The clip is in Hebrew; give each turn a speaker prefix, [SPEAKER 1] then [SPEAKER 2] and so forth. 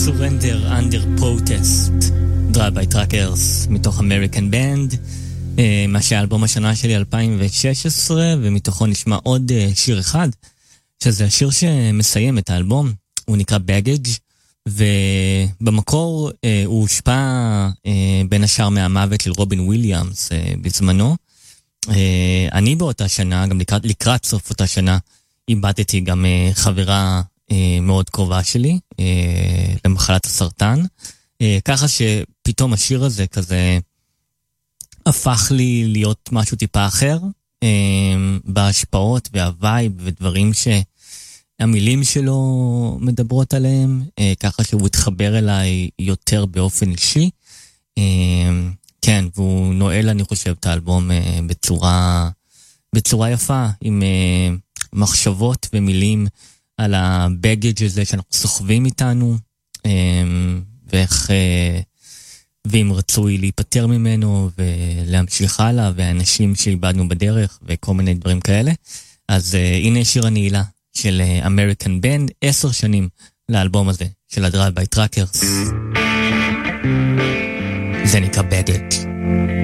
[SPEAKER 1] Surrender Under Protest, Drive by Truckers, מתוך American Band, מה שהאלבום השנה שלי 2016, ומתוכו נשמע עוד שיר אחד, שזה השיר שמסיים את האלבום, הוא נקרא Baggage, ובמקור הוא הושפע בין השאר מהמוות של רובין וויליאמס בזמנו. אני באותה שנה, גם לקראת סוף אותה שנה, איבדתי גם חברה מאוד קרובה שלי למחלת הסרטן, ככה שפתאום השיר הזה כזה הפך לי להיות משהו טיפה אחר, בהשפעות והווייב ודברים שהמילים שלו מדברות עליהם, ככה שהוא התחבר אליי יותר באופן אישי. כן, והוא נועל, אני חושב, את האלבום בצורה יפה, עם מחשבות ומילים על הבגאג' הזה שאנחנו סוחבים איתנו, ואיך, ואם רצוי להיפטר ממנו ולהמשיך הלאה, והאנשים שאיבדנו בדרך וכל מיני דברים כאלה. אז הנה שיר הנעילה של American Band, 10 שנים לאלבום הזה של ה-Drive by Truckers. זה נקרא Baggage.